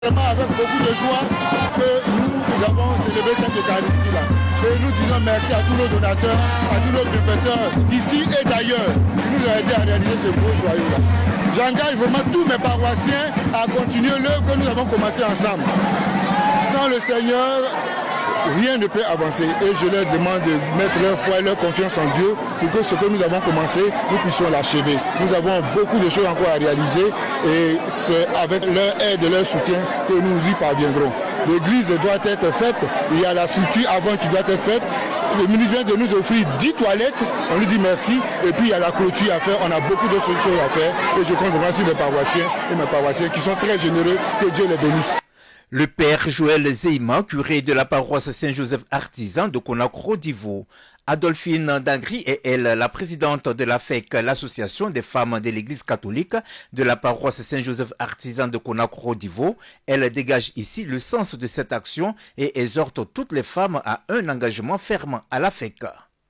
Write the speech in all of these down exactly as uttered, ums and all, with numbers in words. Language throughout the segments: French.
Vraiment avec beaucoup de joie que nous avons célébré cette Eucharistie-là. Et nous disons merci à tous nos donateurs, à tous nos bienfaiteurs d'ici et d'ailleurs qui nous ont aidés à réaliser ce beau joyau-là. J'engage vraiment tous mes paroissiens à continuer l'œuvre que nous avons commencé ensemble. Sans le Seigneur, rien ne peut avancer et je leur demande de mettre leur foi et leur confiance en Dieu pour que ce que nous avons commencé, nous puissions l'achever. Nous avons beaucoup de choses encore à réaliser et c'est avec leur aide et leur soutien que nous y parviendrons. L'église doit être faite, il y a la structure avant qui doit être faite. Le ministre vient de nous offrir dix toilettes, on lui dit merci et puis il y a la clôture à faire, on a beaucoup de choses à faire et je compte vraiment sur mes paroissiens et mes paroissiens qui sont très généreux, que Dieu les bénisse. Le père Joël Zeima, curé de la paroisse Saint-Joseph Artisan de Conakry-Divo. Adolphine Dangri est elle la présidente de la F E C, l'association des femmes de l'église catholique de la paroisse Saint-Joseph Artisan de Conakry-Divo. Elle dégage ici le sens de cette action et exhorte toutes les femmes à un engagement ferme à la F E C.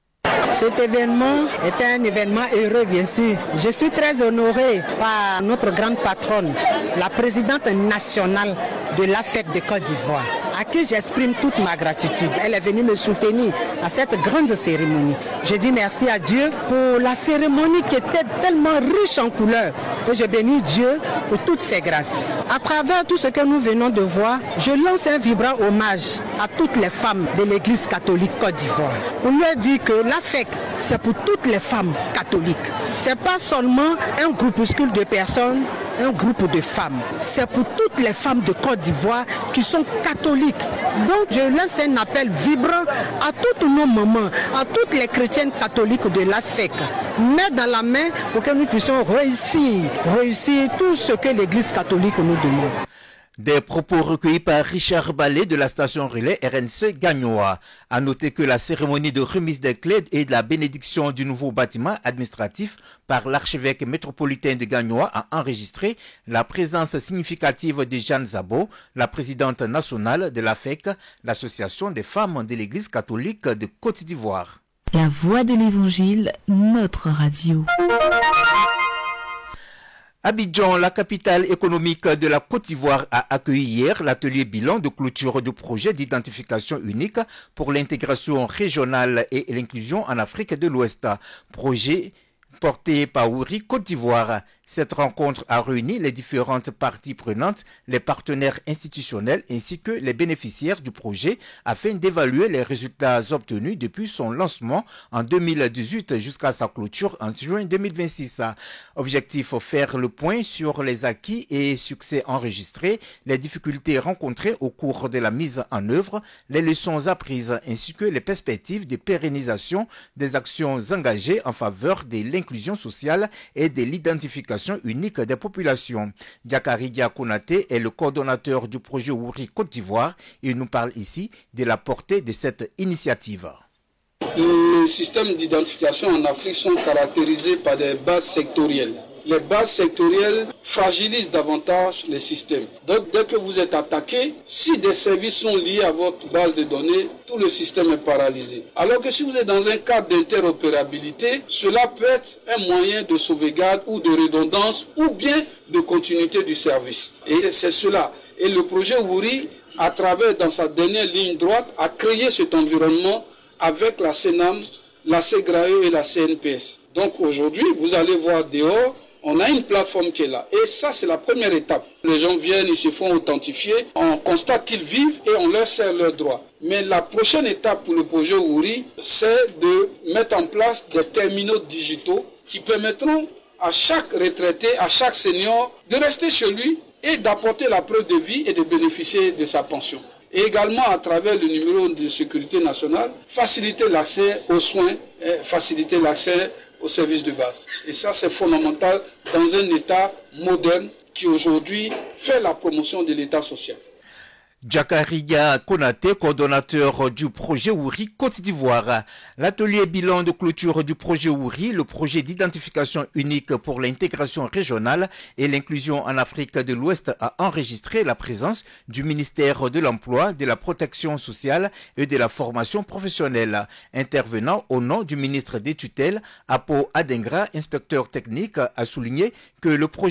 Cet événement est un événement heureux, bien sûr. Je suis très honorée par notre grande patronne, la présidente nationale de l'A F E C de Côte d'Ivoire, à qui j'exprime toute ma gratitude. Elle est venue me soutenir à cette grande cérémonie. Je dis merci à Dieu pour la cérémonie qui était tellement riche en couleurs. Et je bénis Dieu pour toutes ses grâces. À travers tout ce que nous venons de voir, je lance un vibrant hommage à toutes les femmes de l'Église catholique Côte d'Ivoire. On lui a dit que l'A F E C, c'est pour toutes les femmes catholiques. Ce n'est pas seulement un groupuscule de personnes, un groupe de femmes. C'est pour toutes les femmes de Côte d'Ivoire qui sont catholiques. Donc je lance un appel vibrant à toutes nos mamans, à toutes les chrétiennes catholiques de l'A F E C. Main dans la main pour que nous puissions réussir, réussir tout ce que l'Église catholique nous demande. Des propos recueillis par Richard Ballet de la station relais R N C Gagnoa. A noter que la cérémonie de remise des clés et de la bénédiction du nouveau bâtiment administratif par l'archevêque métropolitain de Gagnoa a enregistré la présence significative de Jeanne Zabo, la présidente nationale de l'A F E C, l'association des femmes de l'Église catholique de Côte d'Ivoire. La voix de l'Évangile, notre radio. Abidjan, la capitale économique de la Côte d'Ivoire, a accueilli hier l'atelier bilan de clôture du projet d'identification unique pour l'intégration régionale et l'inclusion en Afrique de l'Ouest. Projet porté par Wouri Côte d'Ivoire. Cette rencontre a réuni les différentes parties prenantes, les partenaires institutionnels ainsi que les bénéficiaires du projet afin d'évaluer les résultats obtenus depuis son lancement en deux mille dix-huit jusqu'à sa clôture en juin deux mille vingt-six. Objectif, faire le point sur les acquis et succès enregistrés, les difficultés rencontrées au cours de la mise en œuvre, les leçons apprises ainsi que les perspectives de pérennisation des actions engagées en faveur de l'inclusion sociale et de l'identification unique des populations. Diakari Diakonate est le coordonnateur du projet Wouri Côte d'Ivoire. Il nous parle ici de la portée de cette initiative. Les systèmes d'identification en Afrique sont caractérisés par des bases sectorielles. Les bases sectorielles fragilisent davantage les systèmes. Donc dès que vous êtes attaqué, si des services sont liés à votre base de données, tout le système est paralysé. Alors que si vous êtes dans un cadre d'interopérabilité, cela peut être un moyen de sauvegarde ou de redondance ou bien de continuité du service. Et c'est cela. Et le projet Wouri, à travers dans sa dernière ligne droite, a créé cet environnement avec la C N A M, la C G R A E et la C N P S. Donc aujourd'hui, vous allez voir dehors, on a une plateforme qui est là. Et ça, c'est la première étape. Les gens viennent, ils se font authentifier, on constate qu'ils vivent et on leur sert leurs droits. Mais la prochaine étape pour le projet Wouri, c'est de mettre en place des terminaux digitaux qui permettront à chaque retraité, à chaque senior, de rester chez lui et d'apporter la preuve de vie et de bénéficier de sa pension. Et également à travers le numéro de sécurité nationale, faciliter l'accès aux soins, et faciliter l'accès aux services de base. Et ça, c'est fondamental dans un État moderne qui aujourd'hui fait la promotion de l'État social. Diakariya Konate, coordonnateur du projet Wouri Côte d'Ivoire. L'atelier bilan de clôture du projet Wouri, le projet d'identification unique pour l'intégration régionale et l'inclusion en Afrique de l'Ouest, a enregistré la présence du ministère de l'Emploi, de la Protection sociale et de la formation professionnelle. Intervenant au nom du ministre des tutelles, Apo Adengra, inspecteur technique, a souligné que le projet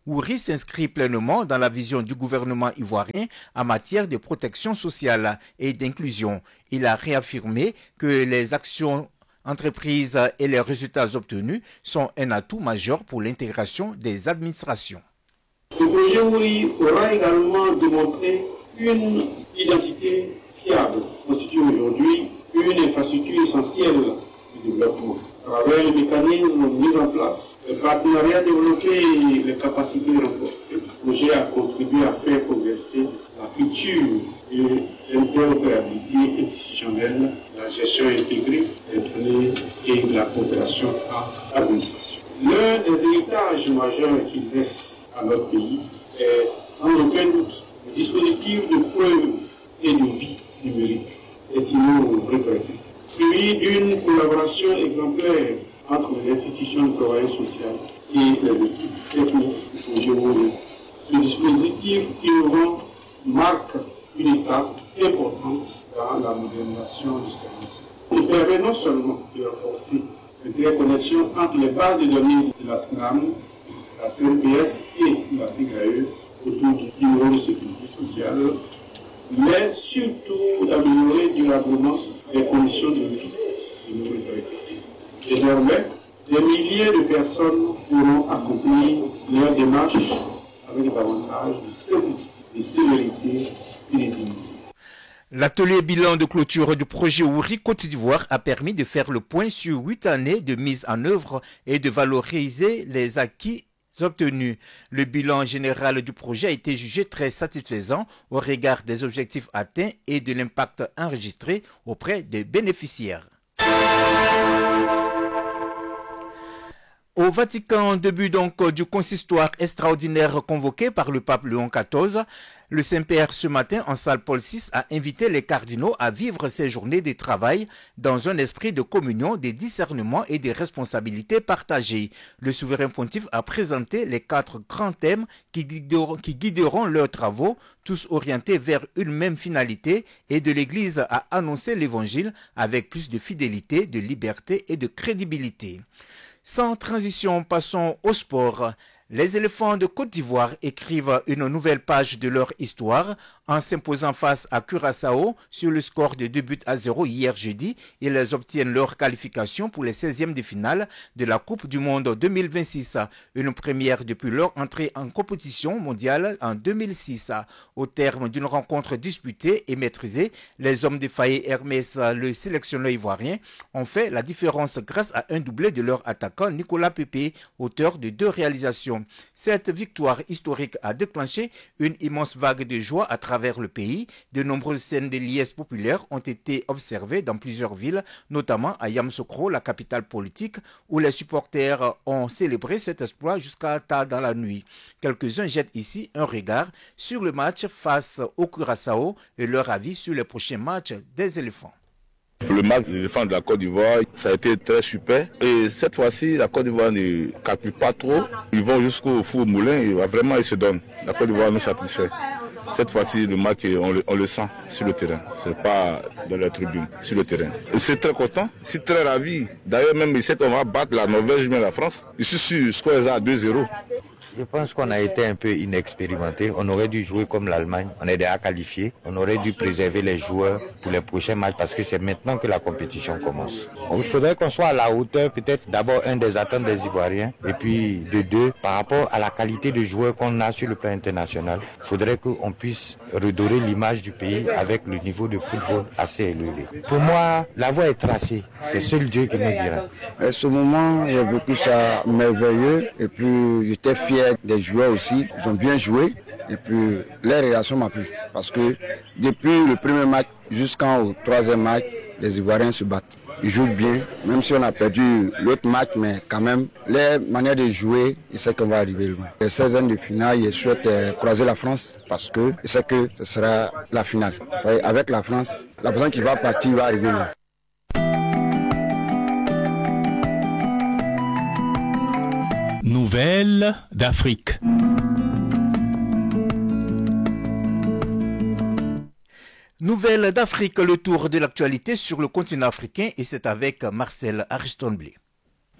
Ouri s'inscrit pleinement dans la vision du gouvernement ivoirien en matière de protection sociale et d'inclusion. Il a réaffirmé que les actions entreprises et les résultats obtenus sont un atout majeur pour l'intégration des administrations. Le projet Ouri aura également démontré une identité fiable, constitue aujourd'hui une infrastructure essentielle du développement. À travers les mécanismes mis en place, le partenariat développé et les capacités renforcées, le projet a contribué à faire progresser la culture et l'interopérabilité institutionnelle, la gestion intégrée des données et la coopération entre administrations. L'un des héritages majeurs qu'il laisse à notre pays est sans aucun doute le dispositif de preuve et de vie numérique destiné aux retraités. Suivi d'une collaboration exemplaire entre les institutions de travail social et les équipes techniques du projet Ouri. Ce dispositif innovant marque une étape importante dans la modernisation du service. Il permet non seulement de renforcer l'interconnexion entre les bases de données de la S N A M, la C N P S et la S I G A E autour du numéro de sécurité sociale, mais surtout d'améliorer durablement les conditions de vie de nos retraités. Désormais, des milliers de personnes pourront accomplir leur démarche avec davantage de simplicité, de célérité et de dignité. L'atelier bilan de clôture du projet Ouri Côte d'Ivoire a permis de faire le point sur huit années de mise en œuvre et de valoriser les acquis obtenus. Le bilan général du projet a été jugé très satisfaisant au regard des objectifs atteints et de l'impact enregistré auprès des bénéficiaires. Au Vatican, début donc du consistoire extraordinaire convoqué par le pape Léon quatorze, le Saint-Père ce matin en salle Paul six a invité les cardinaux à vivre ces journées de travail dans un esprit de communion, de discernement et de responsabilités partagées. Le souverain pontife a présenté les quatre grands thèmes qui guideront, qui guideront leurs travaux, tous orientés vers une même finalité, et de l'Église à annoncer l'Évangile avec plus de fidélité, de liberté et de crédibilité. Sans transition, passons au sport. Les éléphants de Côte d'Ivoire écrivent une nouvelle page de leur histoire en s'imposant face à Curaçao sur le score de deux buts à zéro hier jeudi. Ils obtiennent leur qualification pour les seizièmes de finale de la Coupe du Monde deux mille vingt-six, une première depuis leur entrée en compétition mondiale en deux mille six. Au terme d'une rencontre disputée et maîtrisée, les hommes de Faye Hermès, le sélectionneur ivoirien, ont fait la différence grâce à un doublé de leur attaquant Nicolas Pepe, auteur de deux réalisations. Cette victoire historique a déclenché une immense vague de joie à travers le pays. De nombreuses scènes de liesse populaires ont été observées dans plusieurs villes, notamment à Yamoussoukro, la capitale politique, où les supporters ont célébré cet exploit jusqu'à tard dans la nuit. Quelques-uns jettent ici un regard sur le match face au Curaçao et leur avis sur les prochains matchs des éléphants. Le match des éléphants de la Côte d'Ivoire, ça a été très super. Et cette fois-ci, la Côte d'Ivoire ne calcule pas trop. Ils vont jusqu'au four moulin et vraiment ils se donnent. La Côte d'Ivoire nous satisfait. Cette fois-ci, le match, on le, on le sent sur le terrain. C'est pas dans la tribune, sur le terrain. Et c'est très content, c'est très ravi. D'ailleurs, même il sait qu'on va battre la Norvège, mais la France. Je suis sûr, score à deux zéro. Je pense qu'on a été un peu inexpérimenté. On aurait dû jouer comme l'Allemagne. On est déjà qualifié. On aurait dû préserver les joueurs pour les prochains matchs parce que c'est maintenant que la compétition commence. Il faudrait qu'on soit à la hauteur, peut-être d'abord un des attentes des Ivoiriens et puis de deux, par rapport à la qualité de joueurs qu'on a sur le plan international. Il faudrait qu'on puisse redorer l'image du pays avec le niveau de football assez élevé. Pour moi, la voie est tracée. C'est seul Dieu qui nous dira. À ce moment, j'ai vécu ça merveilleux et puis j'étais fier des joueurs aussi, ils ont bien joué et puis les relations m'ont plu parce que depuis le premier match jusqu'au troisième match, les Ivoiriens se battent. Ils jouent bien, même si on a perdu l'autre match, mais quand même, les manières de jouer, ils savent qu'on va arriver loin. Les seizièmes de finale, ils souhaitent croiser la France parce que ils savent que ce sera la finale. Et avec la France, la personne qui va partir va arriver loin. Nouvelles d'Afrique. Nouvelles d'Afrique, le tour de l'actualité sur le continent africain, et c'est avec Marcel Ariston-Blé.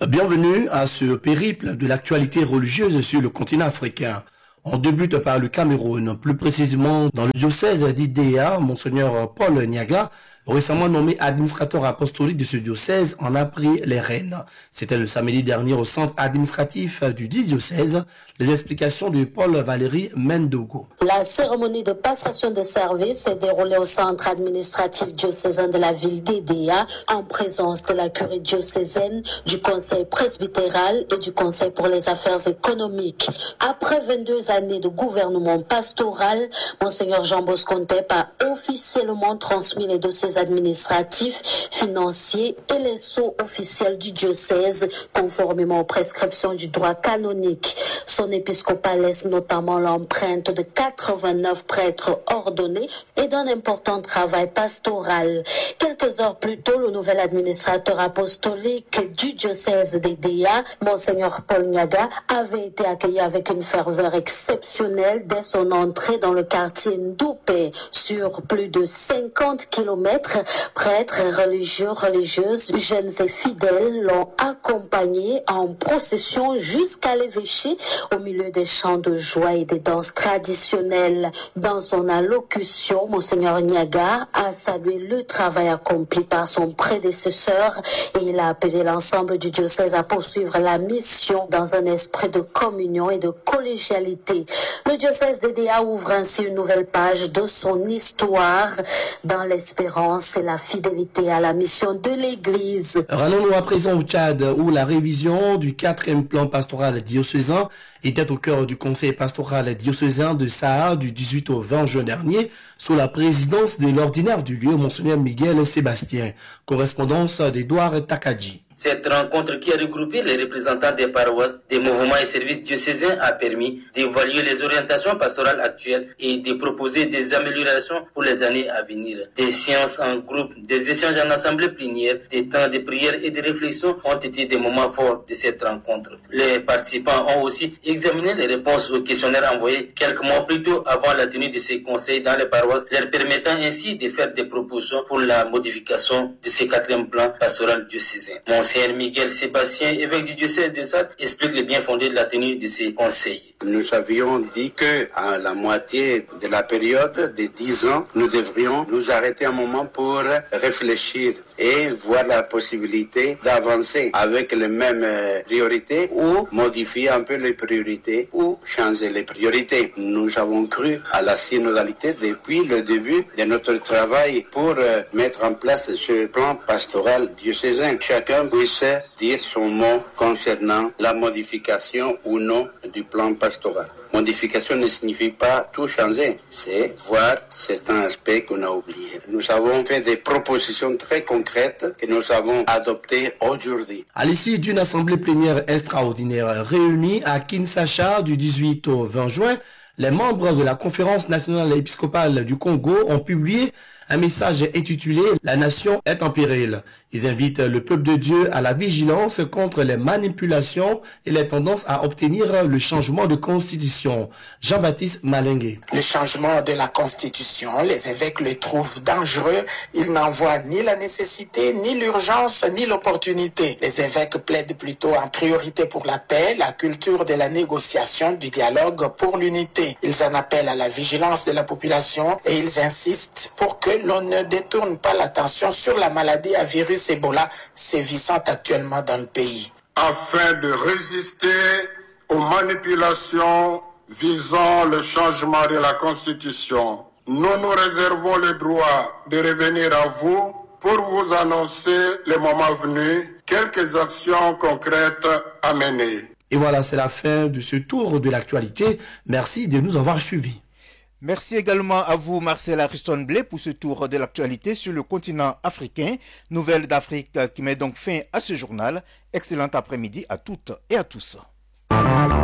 Bienvenue à ce périple de l'actualité religieuse sur le continent africain. On débute par le Cameroun, plus précisément dans le diocèse d'Idéa. Monseigneur Paul Niaga, récemment nommé administrateur apostolique de ce diocèse, en a pris les rênes. C'était le samedi dernier au centre administratif du dit diocèse. Les explications de Paul Valéry Mendogo. La cérémonie de passation de service s'est déroulée au centre administratif diocésain de la ville d'Idéa, en présence de la curie diocésaine, du conseil presbytéral et du conseil pour les affaires économiques. Après vingt-deux années de gouvernement pastoral, Monseigneur Jean Bosco Ntep a officiellement transmis les dossiers administratifs, financiers et les sceaux officiels du diocèse, conformément aux prescriptions du droit canonique. Son épiscopat laisse notamment l'empreinte de quatre-vingt-neuf prêtres ordonnés et d'un important travail pastoral. Quelques heures plus tôt, le nouvel administrateur apostolique du diocèse d'Idéa, Monseigneur Paul Niaga, avait été accueilli avec une ferveur exceptionnelle dès son entrée dans le quartier Ndoupé. Sur plus de cinquante kilomètres, prêtres, religieux, religieuses, jeunes et fidèles l'ont accompagné en procession jusqu'à l'évêché au milieu des chants de joie et des danses traditionnelles. Dans son allocution, Monseigneur Niaga a salué le travail accompli par son prédécesseur et il a appelé l'ensemble du diocèse à poursuivre la mission dans un esprit de communion et de collégialité. Le diocèse d'Idéa ouvre ainsi une nouvelle page de son histoire dans l'espérance et la fidélité à la mission de l'Église. Rendons-nous à présent au Tchad, où la révision du quatrième plan pastoral diocésain était au cœur du conseil pastoral diocésain de Sahara du dix-huit au vingt juin dernier, sous la présidence de l'ordinaire du lieu, Monseigneur Miguel Sébastien. Correspondance d'Edouard Takadji. Cette rencontre qui a regroupé les représentants des paroisses, des mouvements et services diocésains a permis d'évaluer les orientations pastorales actuelles et de proposer des améliorations pour les années à venir. Des séances en groupe, des échanges en assemblée plénière, des temps de prière et de réflexion ont été des moments forts de cette rencontre. Les participants ont aussi examiné les réponses aux questionnaires envoyés quelques mois plus tôt avant la tenue de ces conseils dans les paroisses, leur permettant ainsi de faire des propositions pour la modification de ces quatrième plan pastoral diocésain. Monseigneur Miguel Sébastien, évêque du diocèse de Sade, explique le bien fondé de la tenue de ces conseils. Nous avions dit que à la moitié de la période de dix ans, nous devrions nous arrêter un moment pour réfléchir et voir la possibilité d'avancer avec les mêmes priorités ou modifier un peu les priorités ou changer les priorités. Nous avons cru à la synodalité depuis le début de notre travail pour mettre en place ce plan pastoral diocésain. Chacun puisse dire son mot concernant la modification ou non du plan pastoral. Modification ne signifie pas tout changer, c'est voir certains aspects qu'on a oubliés. Nous avons fait des propositions très concrètes que nous avons adoptées aujourd'hui. À l'issue d'une assemblée plénière extraordinaire réunie à Kinshasa du dix-huit au vingt juin, les membres de la Conférence nationale épiscopale du Congo ont publié un message intitulé « La nation est en péril ». Ils invitent le peuple de Dieu à la vigilance contre les manipulations et les tendances à obtenir le changement de constitution. Jean-Baptiste Malingué. Le changement de la constitution, les évêques le trouvent dangereux. Ils n'en voient ni la nécessité, ni l'urgence, ni l'opportunité. Les évêques plaident plutôt en priorité pour la paix, la culture de la négociation, du dialogue pour l'unité. Ils en appellent à la vigilance de la population et ils insistent pour que l'on ne détourne pas l'attention sur la maladie à virus Ebola sévissant actuellement dans le pays. Afin de résister aux manipulations visant le changement de la Constitution, nous nous réservons le droit de revenir à vous pour vous annoncer le moment venu quelques actions concrètes à mener. Et voilà, c'est la fin de ce tour de l'actualité. Merci de nous avoir suivis. Merci également à vous, Marcel Ariston-Blé, pour ce tour de l'actualité sur le continent africain. Nouvelle d'Afrique qui met donc fin à ce journal. Excellent après-midi à toutes et à tous.